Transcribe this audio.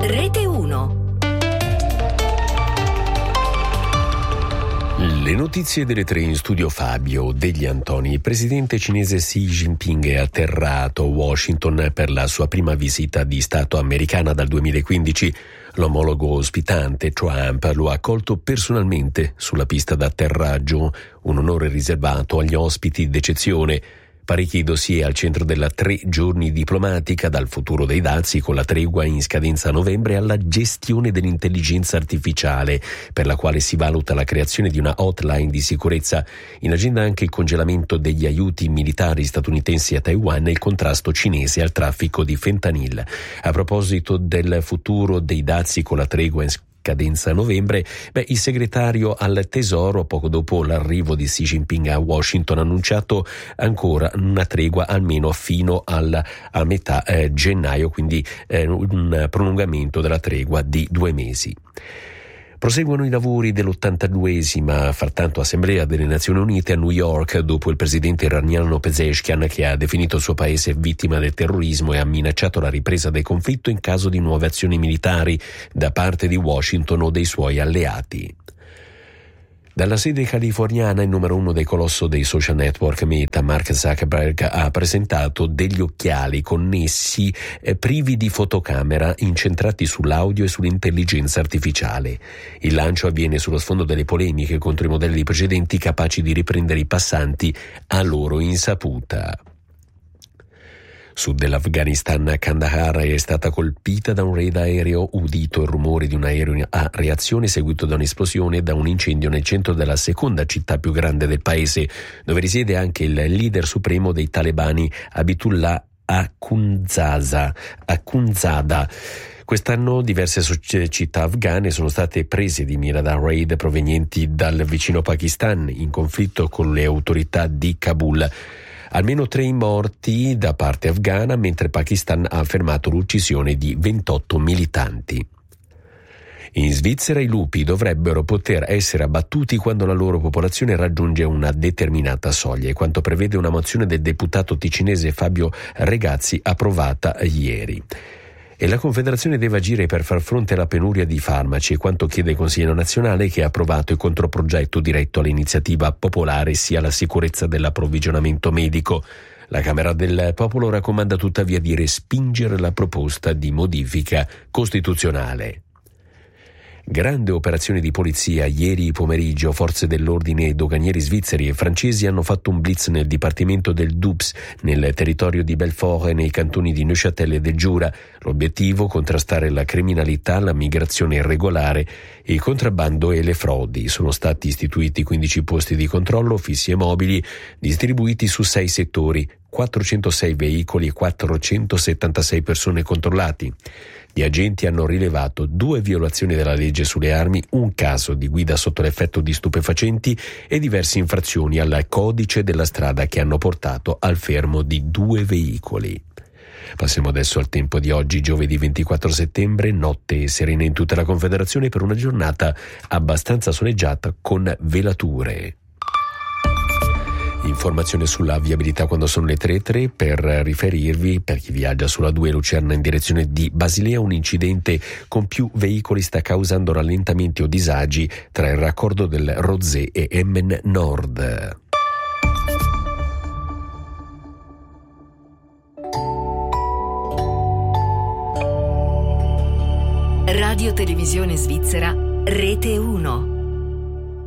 Rete 1. Le notizie delle 3 in studio Fabio Degli Antoni. Il presidente cinese Xi Jinping è atterrato a Washington per la sua prima visita di Stato americana dal 2015. L'omologo ospitante, Trump, lo ha accolto personalmente sulla pista d'atterraggio, un onore riservato agli ospiti d'eccezione. Parecchi dossier al centro della 3 giorni diplomatica, dal futuro dei dazi con la tregua in scadenza a novembre alla gestione dell'intelligenza artificiale, per la quale si valuta la creazione di una hotline di sicurezza. In agenda anche il congelamento degli aiuti militari statunitensi a Taiwan e il contrasto cinese al traffico di fentanyl. A proposito del futuro dei dazi con la tregua in scadenza a novembre, il segretario al Tesoro, poco dopo l'arrivo di Xi Jinping a Washington, ha annunciato ancora una tregua almeno fino a metà gennaio, quindi un prolungamento della tregua di 2 mesi. Proseguono i lavori dell'82esima, frattanto, Assemblea delle Nazioni Unite a New York, dopo il presidente iraniano Pezeshkian, che ha definito il suo paese vittima del terrorismo e ha minacciato la ripresa del conflitto in caso di nuove azioni militari da parte di Washington o dei suoi alleati. Dalla sede californiana, il numero 1 del colosso dei social network Meta, Mark Zuckerberg, ha presentato degli occhiali connessi privi di fotocamera, incentrati sull'audio e sull'intelligenza artificiale. Il lancio avviene sullo sfondo delle polemiche contro i modelli precedenti capaci di riprendere i passanti a loro insaputa. Sud dell'Afghanistan, Kandahar è stata colpita da un raid aereo, udito il rumore di un aereo a reazione seguito da un'esplosione da un incendio nel centro della seconda città più grande del paese, dove risiede anche il leader supremo dei talebani, Abdullah Akhundzada. Quest'anno diverse città afghane sono state prese di mira da raid provenienti dal vicino Pakistan, in conflitto con le autorità di Kabul. Almeno 3 morti da parte afghana, mentre Pakistan ha affermato l'uccisione di 28 militanti. In Svizzera i lupi dovrebbero poter essere abbattuti quando la loro popolazione raggiunge una determinata soglia, e quanto prevede una mozione del deputato ticinese Fabio Regazzi approvata ieri. E la Confederazione deve agire per far fronte alla penuria di farmaci, e quanto chiede il Consiglio nazionale, che ha approvato il controprogetto diretto all'iniziativa popolare sia la sicurezza dell'approvvigionamento medico. La Camera del Popolo raccomanda tuttavia di respingere la proposta di modifica costituzionale. Grande operazione di polizia. Ieri pomeriggio forze dell'ordine e doganieri svizzeri e francesi hanno fatto un blitz nel dipartimento del Doubs, nel territorio di Belfort e nei cantoni di Neuchâtel e del Giura. L'obiettivo: contrastare la criminalità, la migrazione irregolare, il contrabbando e le frodi. Sono stati istituiti 15 posti di controllo fissi e mobili, distribuiti su 6 settori, 406 veicoli e 476 persone controllati. Gli agenti hanno rilevato 2 violazioni della legge sulle armi, un caso di guida sotto l'effetto di stupefacenti e diverse infrazioni al codice della strada che hanno portato al fermo di 2 veicoli. Passiamo adesso al tempo di oggi, giovedì 24 settembre, notte serena in tutta la Confederazione per una giornata abbastanza soleggiata con velature. Informazione sulla viabilità quando sono le 3:03, per riferirvi, per chi viaggia sulla 2 Lucerna in direzione di Basilea, un incidente con più veicoli sta causando rallentamenti o disagi tra il raccordo del Rozé e Emmen Nord. Radio Televisione Svizzera, Rete 1.